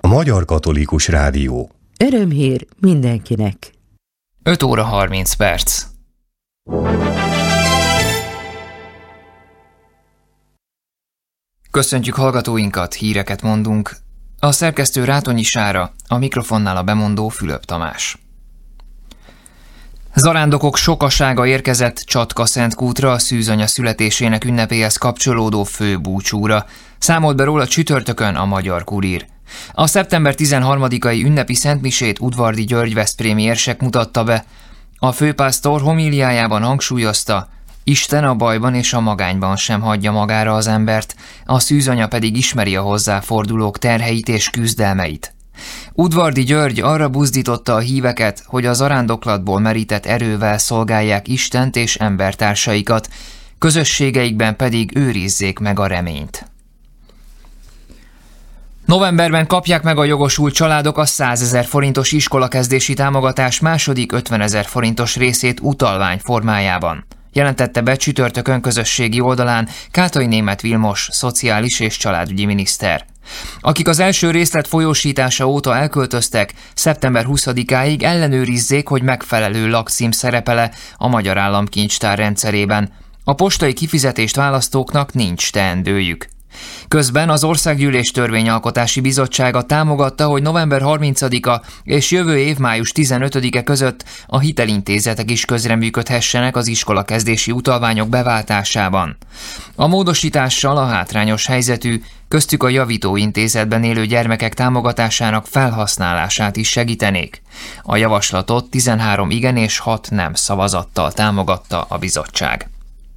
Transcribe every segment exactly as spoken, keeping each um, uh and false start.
A Magyar Katolikus Rádió. Örömhír mindenkinek. öt óra harminc perc. Köszöntjük hallgatóinkat, híreket mondunk. A szerkesztő Rátonyi Sára, a mikrofonnál a bemondó Fülöp Tamás. Zarándokok sokasága érkezett Csatka-Szentkútra a szűzanya születésének ünnepéhez kapcsolódó főbúcsúra. Számolt be róla csütörtökön a Magyar Kurír. A szeptember tizenharmadikai ünnepi szentmisét Udvardi György veszprémi érsek mutatta be. A főpásztor homíliájában hangsúlyozta, Isten a bajban és a magányban sem hagyja magára az embert, a szűzanya pedig ismeri a hozzáfordulók terheit és küzdelmeit. Udvardi György arra buzdította a híveket, hogy a zarándoklatból merített erővel szolgálják Istent és embertársaikat, közösségeikben pedig őrizzék meg a reményt. Novemberben kapják meg a jogosult családok a százezer forintos iskolakezdési támogatás második ötvenezer forintos részét utalvány formájában. Jelentette be csütörtökön közösségi oldalán Kátai Németh Vilmos, szociális és családügyi miniszter. Akik az első részlet folyósítása óta elköltöztek, szeptember huszadikáig ellenőrizzék, hogy megfelelő lakcím szerepele a Magyar Államkincstár rendszerében. A postai kifizetést választóknak nincs teendőjük. Közben az Országgyűlés Törvényalkotási Bizottsága támogatta, hogy november harmincadika és jövő év május tizenötödike között a hitelintézetek is közreműködhessenek az iskolakezdési utalványok beváltásában. A módosítással a hátrányos helyzetű, köztük a javítóintézetben élő gyermekek támogatásának felhasználását is segítenék. A javaslatot tizenhárom igen és hat nem szavazattal támogatta a bizottság.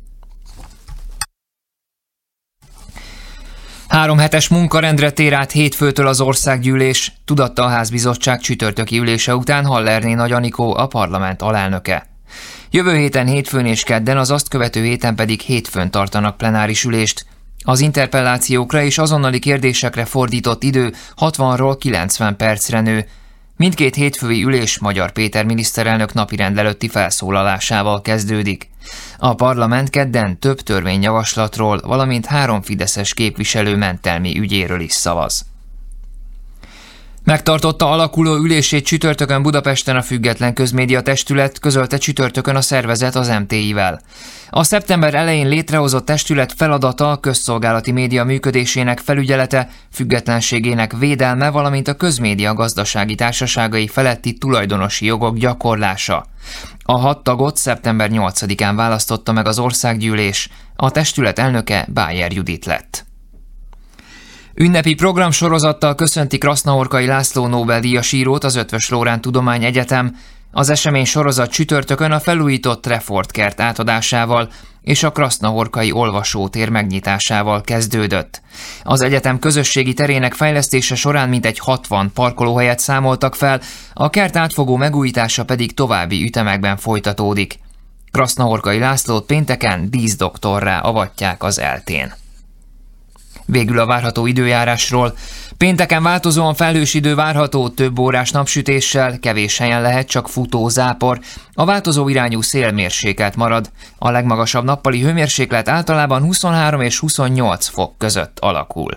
Három hetes munkarendre tér át hétfőtől az Országgyűlés, tudatta a Házbizottság csütörtöki ülése után Hallerné Nagy Anikó, a parlament alelnöke. Jövő héten hétfőn és kedden, az azt követő héten pedig hétfőn tartanak plenáris ülést. Az interpellációkra és azonnali kérdésekre fordított idő hatvanról kilencven percre nő. Mindkét hétfői ülés Magyar Péter miniszterelnök napirend előtti felszólalásával kezdődik. A parlament kedden több törvényjavaslatról, valamint három fideszes képviselő mentelmi ügyéről is szavaz. Megtartotta alakuló ülését csütörtökön Budapesten a Független Közmédia Testület, közölte csütörtökön a szervezet az em té i-vel. A szeptember elején létrehozott testület feladata a közszolgálati média működésének felügyelete, függetlenségének védelme, valamint a közmédia gazdasági társaságai feletti tulajdonosi jogok gyakorlása. A hat tagot szeptember nyolcadikán választotta meg az Országgyűlés, a testület elnöke Bájer Judit lett. Ünnepi programsorozattal köszönti Krasznahorkai László Nobel-díjas írót az Eötvös Loránd Tudományegyetem. Az esemény sorozat csütörtökön a felújított Trefort kert átadásával és a krasznahorkai olvasótér megnyitásával kezdődött. Az egyetem közösségi terének fejlesztése során mintegy hatvan parkolóhelyet számoltak fel, a kert átfogó megújítása pedig további ütemekben folytatódik. Krasznahorkai Lászlót pénteken díszdoktorrá avatják az eltén. Végül a várható időjárásról. Pénteken változóan felhős idő várható, több órás napsütéssel, kevés helyen lehet csak futó zápor. A változó irányú szél mérsékelt marad. A legmagasabb nappali hőmérséklet általában huszonhárom és huszonnyolc fok között alakul.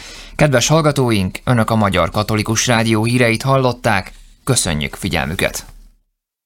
Kedves hallgatóink, Önök a Magyar Katolikus Rádió híreit hallották. Köszönjük figyelmüket!